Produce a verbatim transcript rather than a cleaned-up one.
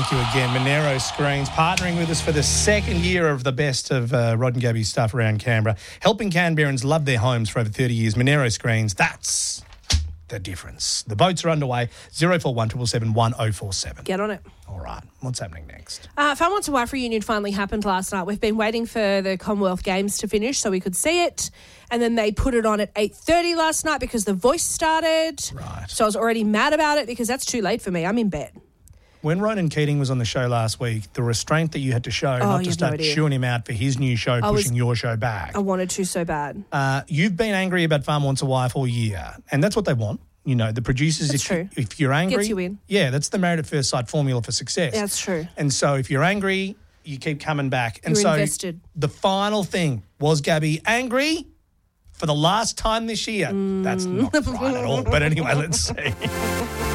Thank you again. Monero Screens, partnering with us for the second year of the best of uh, Rod and Gabby's stuff around Canberra. Helping Canberrans love their homes for over thirty years. Monero Screens, that's the difference. The votes are underway. zero four one seven seven one oh four seven. Get on it. All right. What's happening next? Uh, Fun Wants a Wife reunion finally happened last night. We've been waiting for the Commonwealth Games to finish so we could see it. And then they put it on at eight thirty last night because The Voice started. Right. So I was already mad about it because that's too late for me. I'm in bed. When Ronan Keating was on the show last week, the restraint that you had to show, Oh, not you to have start no idea. chewing him out for his new show, I was- pushing your show back. I wanted to so bad. Uh, you've been angry about Farm Wants a Wife all year, and that's what they want. You know, the producers, That's if, true. if you're angry... Gets you in. Yeah, that's the Married at First Sight formula for success. That's true. And so if you're angry, you keep coming back. And You're so invested. the final thing was, Gabby, angry for the last time this year. Mm. That's not right at all. But anyway, let's see.